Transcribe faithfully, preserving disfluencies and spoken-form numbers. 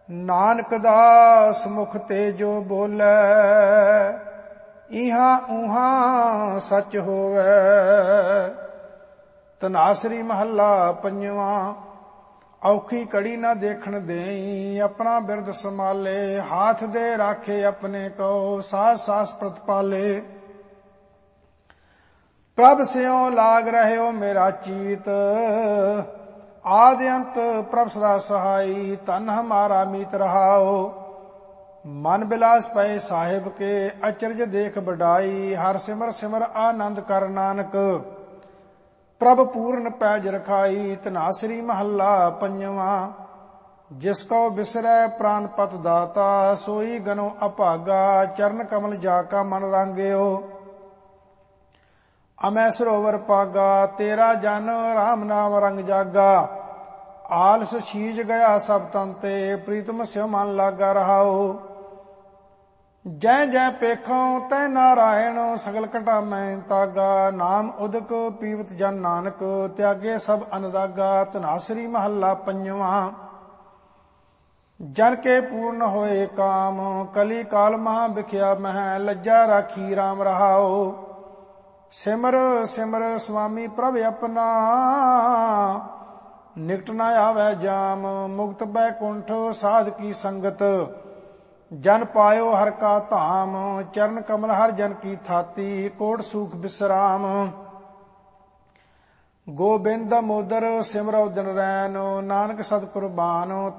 ਨਾਨਕ ਦਾਸ ਮੁਖ ਤੇ ਜੋ ਬੋਲੇ, ਇਹਾਂ ਉਹਾਂ ਸੱਚ ਹੋਵੇ। ਧਨਾਸਰੀ ਮਹੱਲਾ ਪੰਜਵਾਂ। ਔਖੀ ਕੜੀ ਨਾ ਦੇਖਣ ਦੇਈ, ਆਪਣਾ ਬਿਰਦ ਸੰਭਾਲੇ। ਹਾਥ ਦੇ ਰਾਖੇ ਆਪਣੇ ਕੋ, ਸਾਸ ਸਾਸ ਪ੍ਰਤਪਾਲੇ। ਪ੍ਰਭ ਸਿਉ ਲਾਗ ਰਹਿਓ ਮੇਰਾ ਚੀਤ, ਆਦ ਅੰਤ ਪ੍ਰਭ ਸਦਾ ਸਹਾਈ। ਧਨ ਹਮਾਰਾ ਮੀਤ ਰਹਾਓ, ਮਨ ਬਿਲਾਸ ਪਏ ਸਾਹਿਬ ਕੇ। ਅਚਰਜ ਦੇਖ ਬਡਾਈ, ਹਰ ਸਿਮਰ ਸਿਮਰ ਆਨੰਦ ਕਰ ਨਾਨਕ। ਪ੍ਰਭ ਪੂਰਨ ਪੈਜ ਰਖਾਈ। ਧਨਾਸਰੀ ਮਹੱਲਾ ਪੰਜਵਾਂ। ਜਿਸ ਕੋ ਬਿਸਰੈ ਪ੍ਰਾਨ ਪਤ ਦਾਤਾ, ਸੋਈ ਗਨੋ ਅਭਾਗਾ। ਚਰਨ ਕਮਲ ਜਾ ਕਾ ਮਨ ਰਾਂਗਿਓ, ਅਮੈ ਸਰੋਵਰ ਪਾਗਾ। ਤੇਰਾ ਜਨ ਰਾਮ ਨਾਮ ਰੰਗ ਜਾਗਾ, ਆਲਸ ਛੀਜ ਗਿਆ ਸਭ ਤਨ ਤੇ। ਪ੍ਰੀਤਮ ਸਿਉ ਮਨ ਲਾਗਾ ਰਹਾਓ, ਜੈ ਜੈ ਪੇਖੋਂ ਤੈ ਨਾਰਾਇਣ। ਸਗਲ ਘਟਾ ਮੈਂ ਤਾਗਾ, ਨਾਮ ਉਦਕ ਪੀਵਤ ਜਨ ਨਾਨਕ। ਤਿਆਗੇ ਸਭ ਅਨਦਾਗਾ। ਧਨਾਸਰੀ ਮਹੱਲਾ ਪੰਜਵਾਂ। ਜਨ ਕੇ ਪੂਰਨ ਹੋਏ ਕਾਮ, ਕਲੀ ਕਾਲ ਮਹਾ ਵਿਖਿਆ ਮਹਿ। ਲੱਜਾ ਰਾਖੀ ਰਾਮ ਰਹਾਓ, ਸਿਮਰ ਸਿਮਰ ਸੁਆਮੀ ਪ੍ਰਭ ਆਪਣਾ। ਨਿਕਟ ਨਾ ਆਵੈ ਜਾਮ, ਮੁਕਤ ਬੈਕੁੰਠ ਸਾਧ ਕੀ ਸੰਗਤ। ਜਨ ਪਾਇਓ ਹਰ ਕਾ ਧਾਮ, ਚਰਨ ਕਮਲ ਹਰ ਜਨ ਕੀ ਥਾਤੀ। ਕੋਟ ਸੂਖ ਬਿਸਰਾਮ, ਗੋਬਿੰਦ ਮੋਦਰ ਸਿਮਰਉ ਦਿਨ ਰੈਨ। ਨਾਨਕ ਸਤ ਕੁਰਬਾਨ,